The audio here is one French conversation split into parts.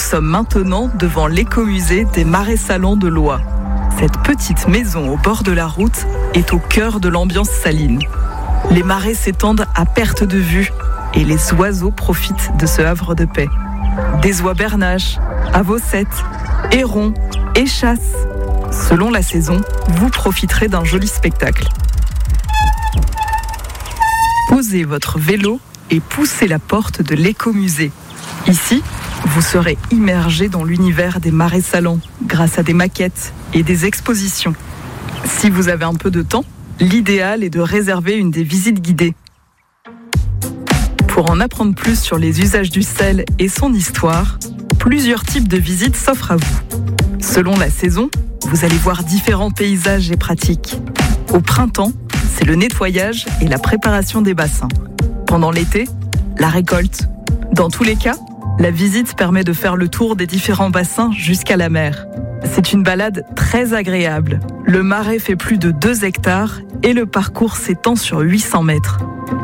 sommes maintenant devant l'écomusée des Marais Salants de Loie. Cette petite maison au bord de la route est au cœur de l'ambiance saline. Les marais s'étendent à perte de vue et les oiseaux profitent de ce havre de paix. Des oies bernaches, avossettes, hérons, échasses. Selon la saison, vous profiterez d'un joli spectacle. Posez votre vélo et poussez la porte de l'écomusée. Ici, vous serez immergé dans l'univers des Marais Salants grâce à des maquettes et des expositions. Si vous avez un peu de temps, l'idéal est de réserver une des visites guidées. Pour en apprendre plus sur les usages du sel et son histoire, plusieurs types de visites s'offrent à vous. Selon la saison, vous allez voir différents paysages et pratiques. Au printemps, c'est le nettoyage et la préparation des bassins. Pendant l'été, la récolte. Dans tous les cas, la visite permet de faire le tour des différents bassins jusqu'à la mer. C'est une balade très agréable. Le marais fait plus de 2 hectares et le parcours s'étend sur 800 mètres.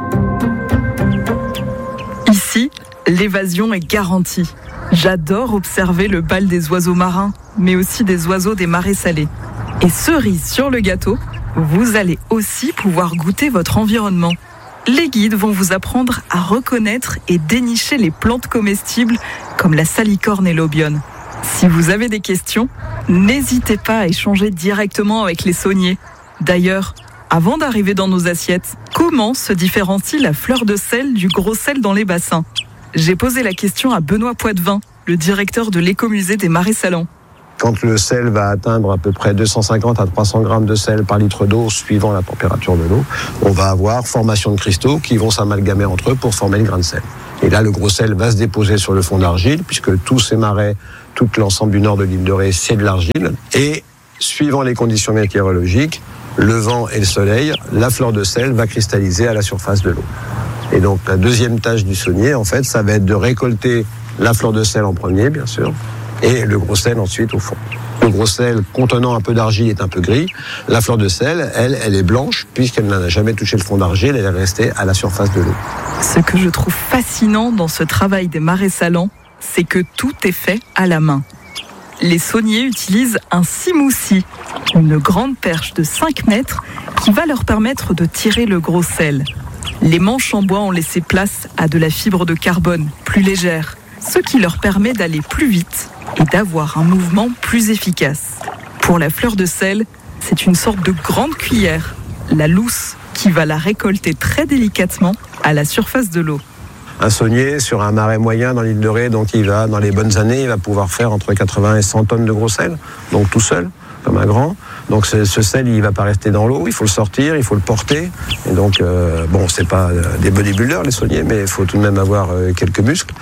Ici, l'évasion est garantie. J'adore observer le bal des oiseaux marins, mais aussi des oiseaux des marais salés. Et cerise sur le gâteau, vous allez aussi pouvoir goûter votre environnement. Les guides vont vous apprendre à reconnaître et dénicher les plantes comestibles comme la salicorne et l'obione. Si vous avez des questions, n'hésitez pas à échanger directement avec les sauniers. D'ailleurs, avant d'arriver dans nos assiettes, comment se différencie la fleur de sel du gros sel dans les bassins ? J'ai posé la question à Benoît Poitvin, le directeur de l'écomusée des Marais Salants. Quand le sel va atteindre à peu près 250 à 300 grammes de sel par litre d'eau, suivant la température de l'eau, on va avoir formation de cristaux qui vont s'amalgamer entre eux pour former le grain de sel. Et là, le gros sel va se déposer sur le fond d'argile, puisque tous ces marais, tout l'ensemble du nord de l'île de Ré, c'est de l'argile. Et suivant les conditions météorologiques, le vent et le soleil, la fleur de sel va cristalliser à la surface de l'eau. Et donc, la deuxième tâche du saunier, en fait, ça va être de récolter la fleur de sel en premier, bien sûr, et le gros sel ensuite au fond. Le gros sel contenant un peu d'argile est un peu gris. La fleur de sel, elle est blanche puisqu'elle n'a jamais touché le fond d'argile, elle est restée à la surface de l'eau. Ce que je trouve fascinant dans ce travail des Marais Salants, c'est que tout est fait à la main. Les sauniers utilisent un simoussi, une grande perche de 5 mètres qui va leur permettre de tirer le gros sel. Les manches en bois ont laissé place à de la fibre de carbone plus légère, ce qui leur permet d'aller plus vite et d'avoir un mouvement plus efficace. Pour la fleur de sel, c'est une sorte de grande cuillère, la lousse, qui va la récolter très délicatement à la surface de l'eau. Un saunier sur un marais moyen dans l'île de Ré, donc il va, dans les bonnes années, il va pouvoir faire entre 80 et 100 tonnes de gros sel, donc tout seul, comme un grand. Donc ce sel, il ne va pas rester dans l'eau, il faut le sortir, il faut le porter. Et donc, c'est pas des bodybuilders les sauniers, mais il faut tout de même avoir quelques muscles.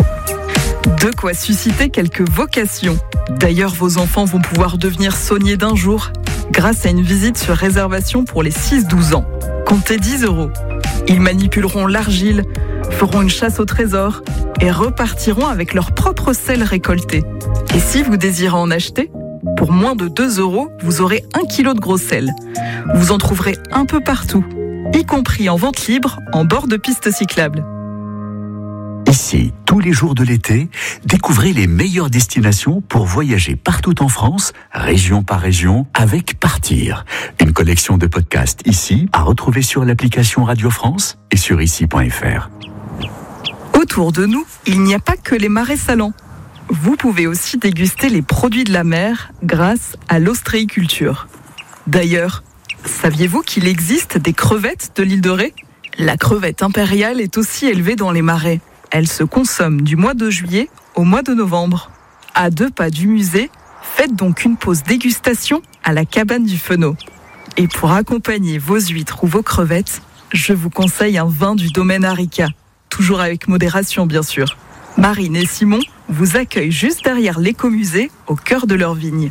De quoi susciter quelques vocations. D'ailleurs, vos enfants vont pouvoir devenir sauniers d'un jour grâce à une visite sur réservation pour les 6-12 ans. Comptez 10 €. Ils manipuleront l'argile, feront une chasse au trésor et repartiront avec leur propre sel récolté. Et si vous désirez en acheter, pour moins de 2 €, vous aurez 1 kilo de gros sel. Vous en trouverez un peu partout, y compris en vente libre en bord de pistes cyclables. Ici, tous les jours de l'été, découvrez les meilleures destinations pour voyager partout en France, région par région, avec Partir. Une collection de podcasts ici, à retrouver sur l'application Radio France et sur ici.fr. Autour de nous, il n'y a pas que les Marais Salants. Vous pouvez aussi déguster les produits de la mer grâce à l'ostréiculture. D'ailleurs, saviez-vous qu'il existe des crevettes de l'île de Ré ? La crevette impériale est aussi élevée dans les marais. Elle se consomme du mois de juillet au mois de novembre. À 2 pas du musée, faites donc une pause dégustation à la cabane du Fenot. Et pour accompagner vos huîtres ou vos crevettes, je vous conseille un vin du domaine Arica. Toujours avec modération, bien sûr. Marine et Simon vous accueillent juste derrière l'écomusée, au cœur de leur vigne.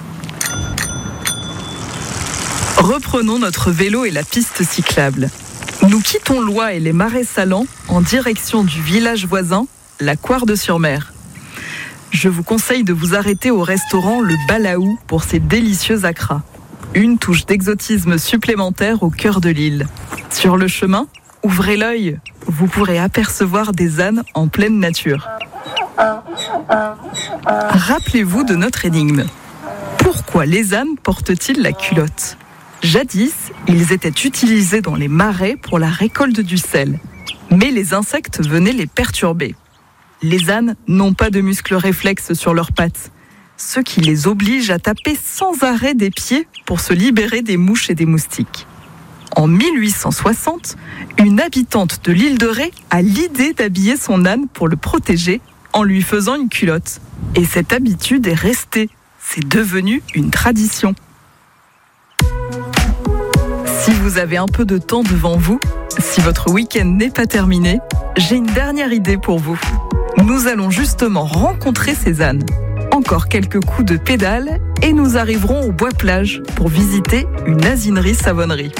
Reprenons notre vélo et la piste cyclable. Nous quittons Loie et les Marais Salants en direction du village voisin, la Couarde-sur-Mer. Je vous conseille de vous arrêter au restaurant Le Balaou pour ses délicieux acras. Une touche d'exotisme supplémentaire au cœur de l'île. Sur le chemin, ouvrez l'œil, vous pourrez apercevoir des ânes en pleine nature. Rappelez-vous de notre énigme. Pourquoi les ânes portent-ils la culotte ? Jadis, ils étaient utilisés dans les marais pour la récolte du sel. Mais les insectes venaient les perturber. Les ânes n'ont pas de muscles réflexes sur leurs pattes, ce qui les oblige à taper sans arrêt des pieds pour se libérer des mouches et des moustiques. En 1860, une habitante de l'île de Ré a l'idée d'habiller son âne pour le protéger en lui faisant une culotte. Et cette habitude est restée. C'est devenu une tradition. Si vous avez un peu de temps devant vous, si votre week-end n'est pas terminé, j'ai une dernière idée pour vous. Nous allons justement rencontrer ces ânes. Encore quelques coups de pédale et nous arriverons au Bois-Plage pour visiter une asinerie-savonnerie.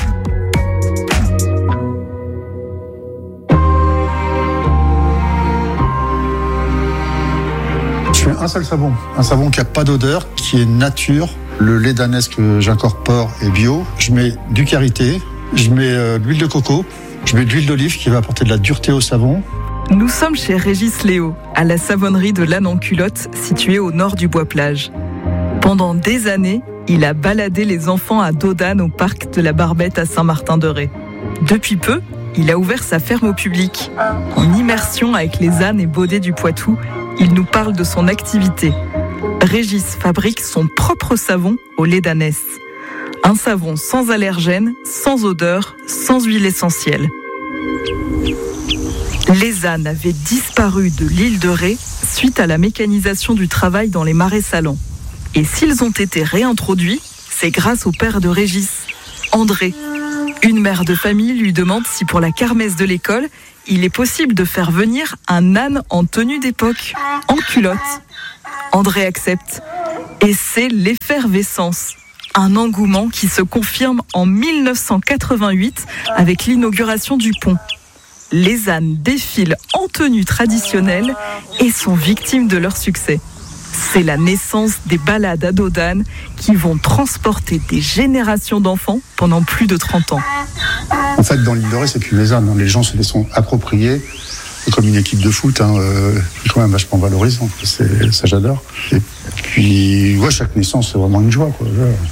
Je fais un seul savon qui n'a pas d'odeur, qui est nature. Le lait d'ânesse que j'incorpore est bio. Je mets du karité, je mets de l'huile de coco, je mets de l'huile d'olive qui va apporter de la dureté au savon. Nous sommes chez Régis Léo, à la savonnerie de l'Âne en culotte, située au nord du Bois-Plage. Pendant des années, il a baladé les enfants à dos d'âne au parc de la Barbette à Saint-Martin-de-Ré. Depuis peu, il a ouvert sa ferme au public. En immersion avec les ânes et baudets du Poitou, il nous parle de son activité. Régis fabrique son propre savon au lait d'ânesse. Un savon sans allergènes, sans odeur, sans huile essentielle. Les ânes avaient disparu de l'île de Ré suite à la mécanisation du travail dans les marais salants. Et s'ils ont été réintroduits, c'est grâce au père de Régis, André. Une mère de famille lui demande si pour la kermesse de l'école, il est possible de faire venir un âne en tenue d'époque, en culotte. André accepte. Et c'est l'effervescence. Un engouement qui se confirme en 1988 avec l'inauguration du pont. Les ânes défilent en tenue traditionnelle et sont victimes de leur succès. C'est la naissance des balades à dos d'âne qui vont transporter des générations d'enfants pendant plus de 30 ans. En fait, dans l'île de Ré, c'est plus les ânes. Les gens se les sont appropriés. C'est comme une équipe de foot, qui est quand même vachement valorisant. Ça, j'adore. Et puis, chaque naissance, c'est vraiment une joie, quoi.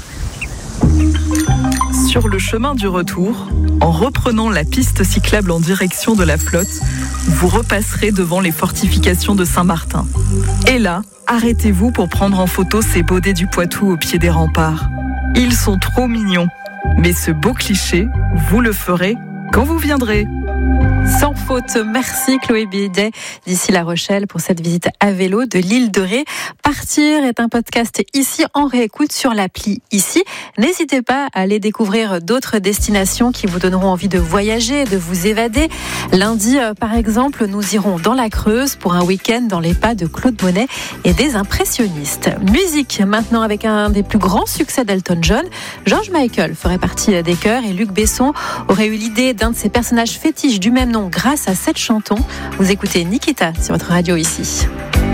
Sur le chemin du retour, en reprenant la piste cyclable en direction de la flotte, vous repasserez devant les fortifications de Saint-Martin. Et là, arrêtez-vous pour prendre en photo ces baudets du Poitou au pied des remparts. Ils sont trop mignons. Mais ce beau cliché, vous le ferez quand vous viendrez. Sans faute, merci Chloé Bidet d'ici La Rochelle pour cette visite à vélo de l'île de Ré. Partir est un podcast ici en réécoute sur l'appli ici. N'hésitez pas à aller découvrir d'autres destinations qui vous donneront envie de voyager, de vous évader. Lundi, par exemple, nous irons dans la Creuse pour un week-end dans les pas de Claude Monet et des impressionnistes. Musique maintenant avec un des plus grands succès d'Elton John. George Michael ferait partie des chœurs et Luc Besson aurait eu l'idée d'un de ses personnages fétiches du même nom grâce à cette chanson. Vous écoutez Nikita sur votre radio ici.